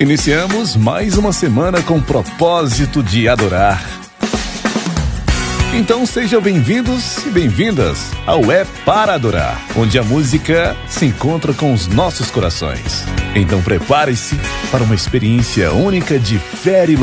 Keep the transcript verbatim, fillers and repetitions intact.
Iniciamos mais uma semana com o propósito de adorar. Então sejam bem-vindos e bem-vindas ao É Para Adorar, onde a música se encontra com os nossos corações. Então prepare-se para uma experiência única de fé e louvor.